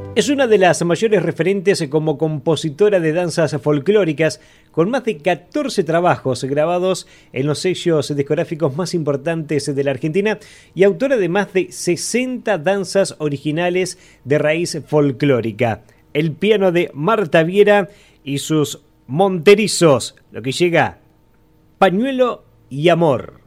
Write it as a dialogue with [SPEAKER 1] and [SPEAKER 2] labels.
[SPEAKER 1] Es una de las mayores referentes como compositora de danzas folclóricas, con más de 14 trabajos grabados en los sellos discográficos más importantes de la Argentina y autora de más de 60 danzas originales de raíz folclórica. El piano de Marta Viera y sus Monterizos, lo que llega Pañuelo y Amor.